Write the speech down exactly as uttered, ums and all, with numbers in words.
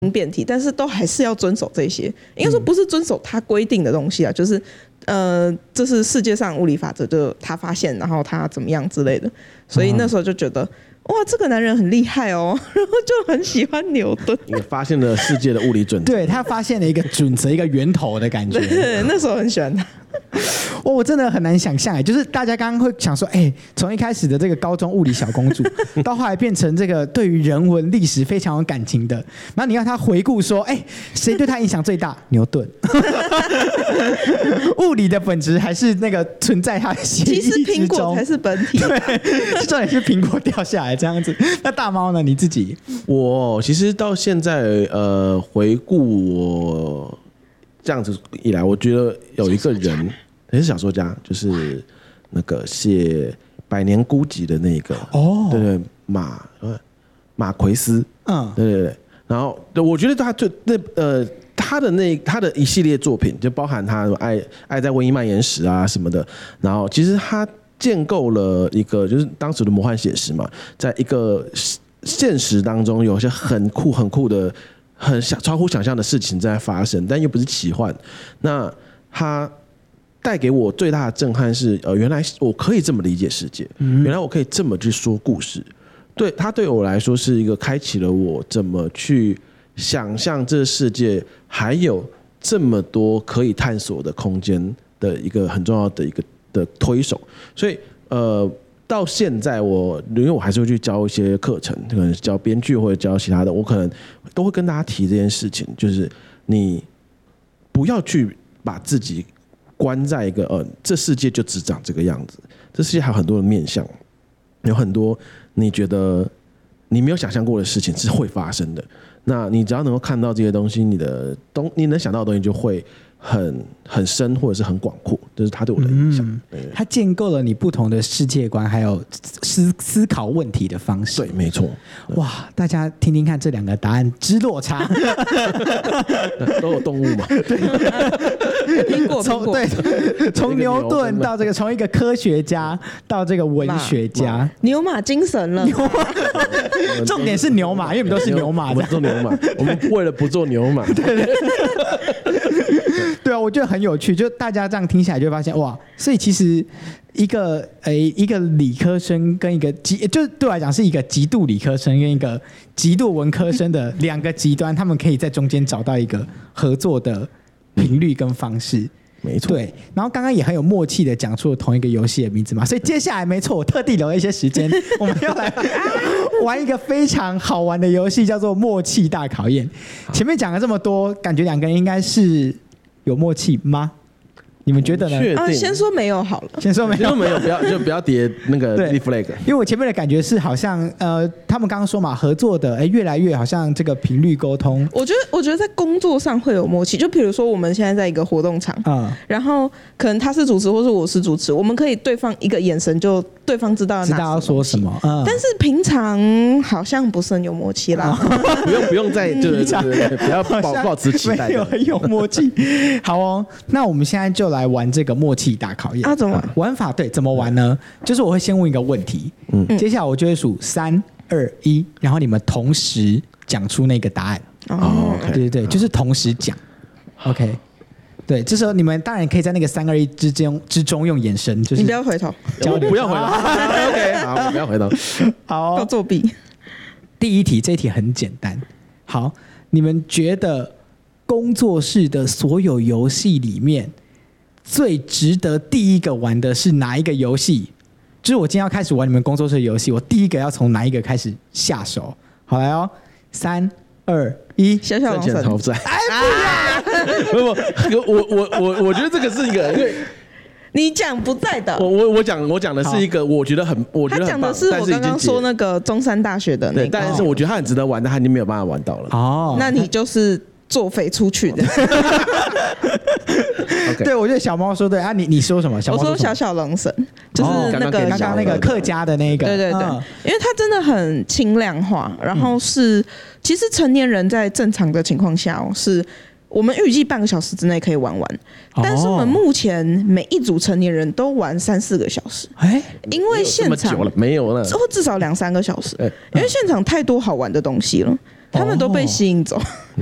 辩题，但是都还是要遵守这些。应该说不是遵守他规定的东西啊，就是呃，这是世界上物理法则，就他发现，然后他怎么样之类的。所以那时候就觉得。哇，这个男人很厉害哦，然后就很喜欢牛顿。 你发现了世界的物理准则， 对，他发现了一个准则，一个源头的感觉。 对，那时候很喜欢他。 哦，我真的很难想象哎，就是大家刚刚会想说，哎，从一开始的这个高中物理小公主，到后来变成这个对于人文历史非常有感情的，然后你让他回顾说，哎，谁对他影响最大？牛顿。物理的本质还是那个存在他的协议之中， 其实苹果才是本体。 对，重点是苹果掉下来这样子。那大猫呢？你自己？ 我其实到现在呃，回顾我这样子以来，我觉得有一个人也是小说家，就是那个写《百年孤寂》的那个哦，对对，马马奎斯，嗯，对对对。然后我觉得他最那呃。他的那他的一系列作品，就包含他爱爱在瘟疫蔓延时啊什么的，然后其实他建构了一个就是当时的魔幻写实嘛，在一个现实当中有一些很酷很酷的、很超乎想象的事情在发生，但又不是奇幻。那他带给我最大的震撼是，呃，原来我可以这么理解世界，嗯、原来我可以这么去说故事。对他对我来说是一个开启了我怎么去。想象这个世界还有这么多可以探索的空间的一个很重要的一个的推手，所以呃，到现在我因为我还是会去教一些课程，可能教编剧或者教其他的，我可能都会跟大家提这件事情，就是你不要去把自己关在一个呃，这世界就只长这个样子，这世界还有很多的面向，有很多你觉得你没有想象过的事情是会发生的。那你只要能够看到这些东西，你的东你能想到的东西就会很很深或者是很广阔，这是他对我的影响。嗯、 他建构了你不同的世界观，还有思思考问题的方式。 对，没错。 哇，大家听听看这两个答案之落差， 都有动物嘛？ 对，苹果， 从对，从牛顿到这个，从一个科学家到这个文学家， 牛马精神了。 重点是牛马，因为我们都是牛马， 我们做牛马，我们为了不做牛马。 对对。对啊，我觉得很有趣，就大家这样听起来就会发现哇，所以其实一个诶一个理科生跟一个极，就对我来讲是一个极度理科生跟一个极度文科生的两个极端，他们可以在中间找到一个合作的频率跟方式。 没错， 对，然后刚刚也很有默契的讲出了同一个游戏的名字嘛，所以接下来没错，我特地留了一些时间，我们要来玩一个非常好玩的游戏，叫做默契大考验。前面讲了这么多，感觉两个人应该是有默契吗？你们觉得呢？ 啊，先说没有好了。 先说没有， 先说没有，不要就不要叠那个立 flag。 因为我前面的感觉是好像呃，他们刚刚说嘛，合作的哎，越来越好像这个频率沟通。 我觉得，我觉得在工作上会有默契。就比如说，我们现在在一个活动场，嗯，然后可能他是主持，或是我是主持，我们可以对方一个眼神就对方知道知道要说什么。嗯， 但是平常好像不是很有默契啦。 不用不用再对对对，不要抱抱持期待， 没有很有默契。好哦，那我们现在就来玩这个默契大考验啊！怎么玩？ 玩法对，怎么玩呢？就是我会先问一个问题，嗯，接下来我就会数三二一，然后你们同时讲出那个答案。 哦， 对对对，就是同时讲。OK， 对，这时候你们当然可以在那个三二一之间之中用眼神，就是你不要回头， 我不要回头。OK， 好，不要回头。 好，要作弊。 第一题，这一题很简单。好，你们觉得工作室的所有游戏里面，最值得第一个玩的是哪一个游戏？就是我今天要开始玩你们工作室的游戏，我第一个要从哪一个开始下手？好，来哦，三二一， 小小龙神。 投债。 哎， 不要！不不，我我我我觉得这个是一个，因为你讲不在的。 我我我讲我讲的是一个，我觉得很，我觉得很棒。 他讲的是我刚刚说那个中山大学的那个， 对，但是我觉得他很值得玩，但他已经没有办法玩到了。 哦， 那你就是作废出去的。 Okay. 对，我觉得小猫说对啊，你你说什么？小猫说, 说我说小小龙神，就是那个刚刚那个客家的那个， 对对对，嗯、因为它真的很轻量化，然后是、嗯、其实成年人在正常的情况下哦，是我们预计半个小时之内可以玩完，哦、但是我们目前每一组成年人都玩三四个小时，哎，因为现场没有了，没有了， 或至少两三个小时，因为现场太多好玩的东西了。 他们都被吸引走。